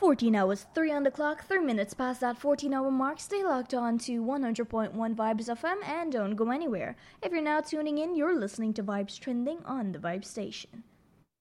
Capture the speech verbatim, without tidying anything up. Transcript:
fourteen hours, three on the clock, three minutes past that fourteen hour mark. Stay locked on to one hundred point one Vibes F M and don't go anywhere. If you're now tuning in, you're listening to Vibes Trending on the Vibe Station.